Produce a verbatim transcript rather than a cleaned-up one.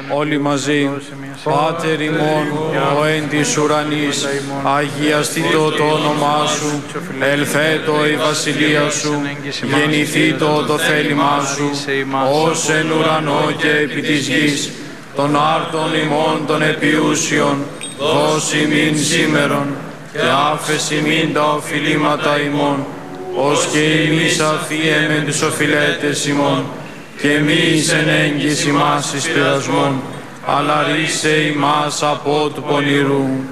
όλοι μαζί. Πάτερ ημών, ο εν της ουρανής, αγιαστήτω το όνομά σου, ελθέτω η βασιλεία σου, γεννηθήτω το θέλημά σου, ως εν ουρανό και επί της γης, των άρτων ημών των επιούσιων, δώσ' ημίν σήμερον, και άφεση ημίν τα οφειλήματα ημών, ως και εμείς αφιέμεν τους οφειλέτες ημών, και εμείς εν έγκυς ημάς εις πειρασμόν, αλλά ρίσε ημάς από του πονηρού.